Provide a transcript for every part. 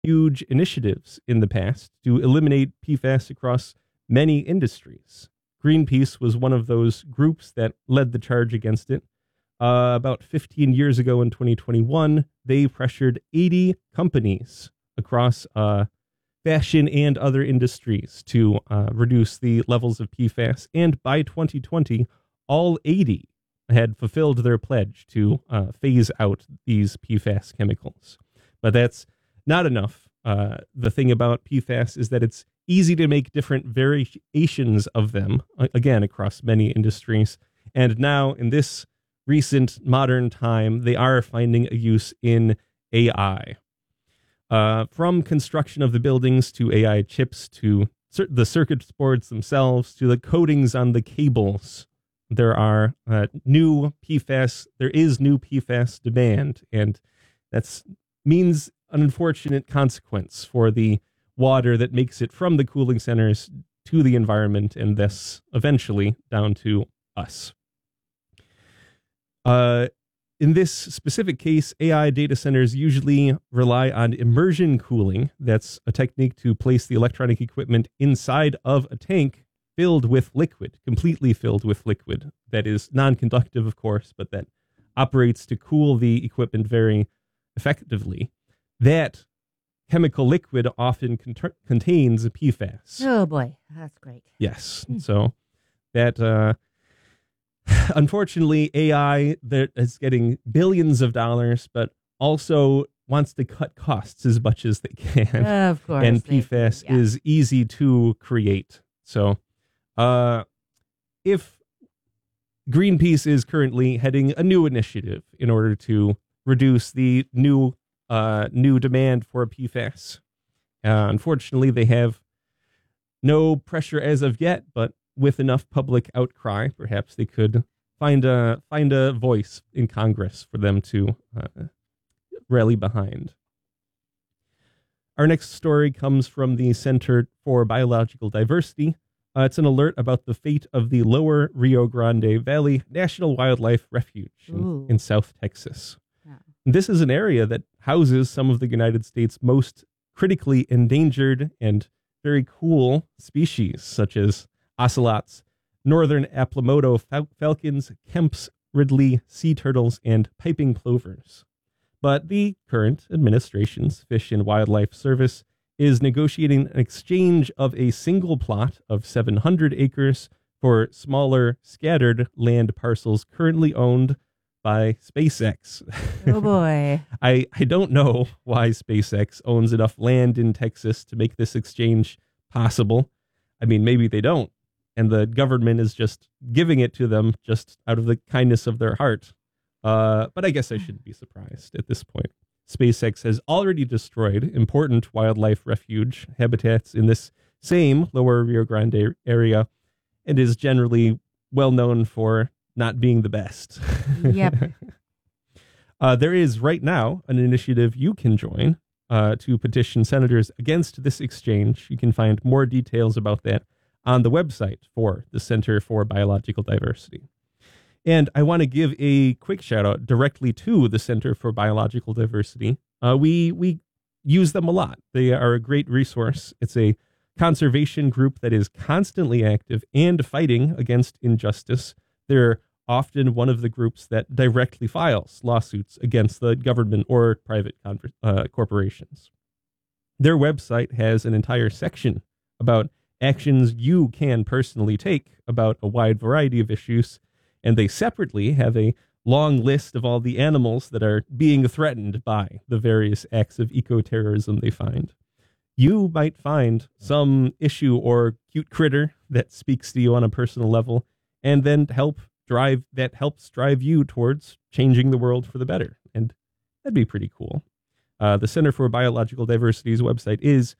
huge initiatives in the past to eliminate PFAS across many industries. Greenpeace was one of those groups that led the charge against it. About 15 years ago in 2021, they pressured 80 companies across fashion and other industries to reduce the levels of PFAS. And by 2020, all 80 had fulfilled their pledge to phase out these PFAS chemicals. But that's not enough. The thing about PFAS is that it's easy to make different variations of them, again, across many industries. And now, in this recent modern time, they are finding a use in AI. From construction of the buildings to AI chips to the circuit boards themselves to the coatings on the cables, there are new PFAS. There is new PFAS demand, and that means an unfortunate consequence for the water that makes it from the cooling centers to the environment and thus eventually down to us. In this specific case, AI data centers usually rely on immersion cooling. That's a technique to place the electronic equipment inside of a tank filled with liquid, completely filled with liquid. That is non-conductive, of course, but that operates to cool the equipment very effectively. That chemical liquid often contains PFAS. Oh boy, that's great. Yes. So that, unfortunately, AI that is getting billions of dollars, but also wants to cut costs as much as they can. Of course. And PFAS is easy to create. So if Greenpeace is currently heading a new initiative in order to reduce the new demand for PFAS. Unfortunately, they have no pressure as of yet, but with enough public outcry, perhaps they could find a voice in Congress for them to rally behind. Our next story comes from the Center for Biological Diversity. It's an alert about the fate of the Lower Rio Grande Valley National Wildlife Refuge in South Texas. Yeah. This is an area that houses some of the United States' most critically endangered and very cool species, such as ocelots, northern Aplamoto falcons, Kemp's Ridley sea turtles, and piping plovers. But the current administration's Fish and Wildlife Service is negotiating an exchange of a single plot of 700 acres for smaller, scattered land parcels currently owned by SpaceX. Oh, boy. I don't know why SpaceX owns enough land in Texas to make this exchange possible. I mean, maybe they don't, and the government is just giving it to them just out of the kindness of their heart. But I guess I shouldn't be surprised at this point. SpaceX has already destroyed important wildlife refuge habitats in this same Lower Rio Grande area and is generally well known for not being the best. Yep. There is right now an initiative you can join to petition senators against this exchange. You can find more details about that on the website for the Center for Biological Diversity. And I want to give a quick shout out directly to the Center for Biological Diversity. We use them a lot. They are a great resource. It's a conservation group that is constantly active and fighting against injustice. They're often one of the groups that directly files lawsuits against the government or private corporations. Their website has an entire section about actions you can personally take about a wide variety of issues. And they separately have a long list of all the animals that are being threatened by the various acts of eco-terrorism they find. You might find some issue or cute critter that speaks to you on a personal level, and then helps drive you towards changing the world for the better. And that'd be pretty cool. The Center for Biological Diversity's website is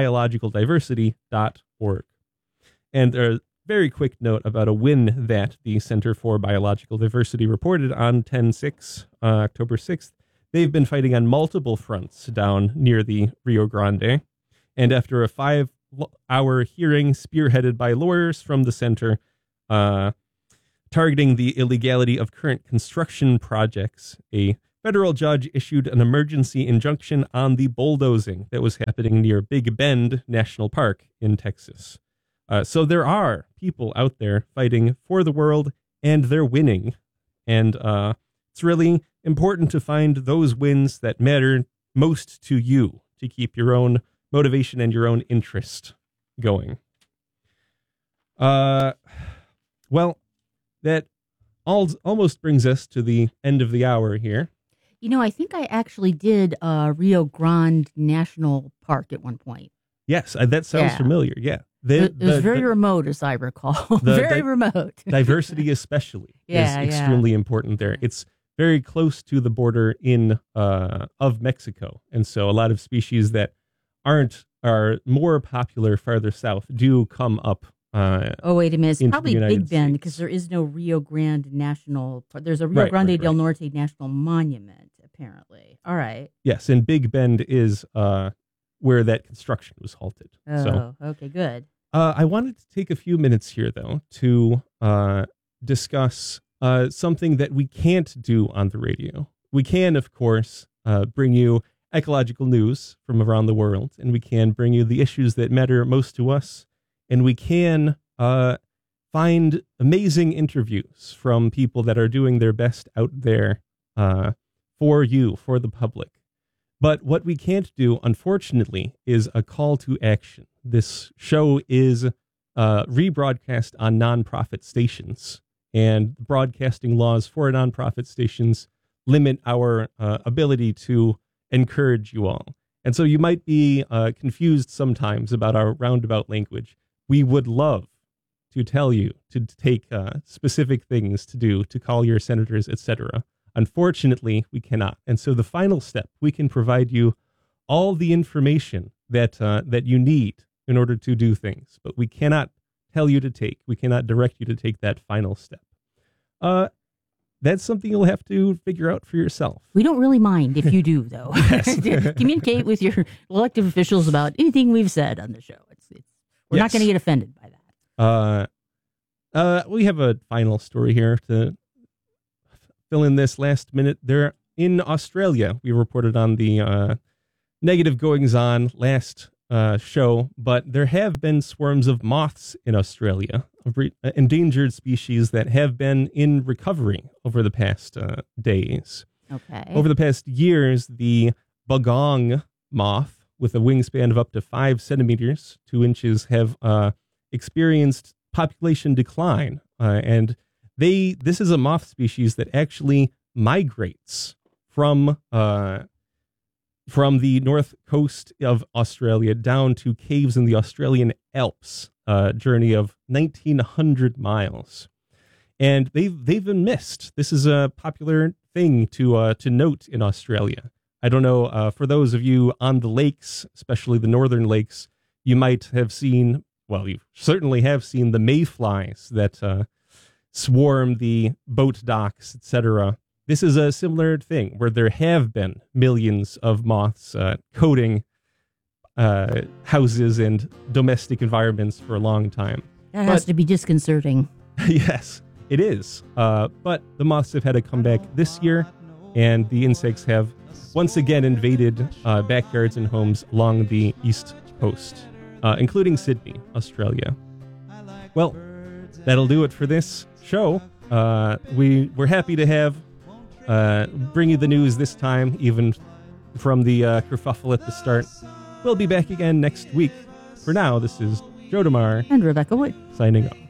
biologicaldiversity.org. And there very quick note about a win that the Center for Biological Diversity reported on October 6th. They've been fighting on multiple fronts down near the Rio Grande. And after a 5-hour hearing spearheaded by lawyers from the center, targeting the illegality of current construction projects, a federal judge issued an emergency injunction on the bulldozing that was happening near Big Bend National Park in Texas. So there are people out there fighting for the world, and they're winning. And it's really important to find those wins that matter most to you to keep your own motivation and your own interest going. Well, that almost brings us to the end of the hour here. You know, I think I actually did Rio Grande National Park at one point. Yes, that sounds familiar. Yeah. It was very remote, as I recall. Very remote. Diversity especially is extremely important there. It's very close to the border of Mexico. And so a lot of species that are more popular farther south do come up. Wait a minute. It's probably Big Bend, States. Because there is no Rio Grande National Park. There's a Rio Grande del Norte National Monument, apparently. All right. Yes, and Big Bend is where that construction was halted. Oh, so, okay, good. I wanted to take a few minutes here, though, to discuss something that we can't do on the radio. We can, of course, bring you ecological news from around the world, and we can bring you the issues that matter most to us, and we can find amazing interviews from people that are doing their best out there for you, for the public. But what we can't do, unfortunately, is a call to action. This show is rebroadcast on nonprofit stations, and broadcasting laws for nonprofit stations limit our ability to encourage you all. And so you might be confused sometimes about our roundabout language. We would love to tell you to take specific things to do, to call your senators, etc. Unfortunately, we cannot. And so the final step, we can provide you all the information that you need in order to do things, but we cannot tell you to take. We cannot direct you to take that final step. That's something you'll have to figure out for yourself. We don't really mind if you do, though. Communicate with your elected officials about anything we've said on the show. We're not going to get offended by that. We have a final story here to fill in this last minute. There in Australia, we reported on the negative goings-on last show, but there have been swarms of moths in Australia, endangered species that have been in recovery over the past days. Okay. Over the past years, the Bagong moth, with a wingspan of up to 5 centimeters, 2 inches, have experienced population decline. And this is a moth species that actually migrates from the north coast of Australia down to caves in the Australian Alps, a journey of 1,900 miles. And they've been missed. This is a popular thing to note in Australia. I don't know, for those of you on the lakes, especially the northern lakes, you might have seen, well, you certainly have seen the mayflies that swarm the boat docks, etc. This is a similar thing where there have been millions of moths coating houses and domestic environments for a long time. That has to be disconcerting. Yes, it is. But the moths have had a comeback this year, and the insects have once again invaded backyards and homes along the east coast, including Sydney, Australia. Well, that'll do it for this show. We're happy to have bring you the news this time, even from the kerfuffle at the start. We'll be back again next week. For now, this is Joe DeMar And Rebecca Wood signing off.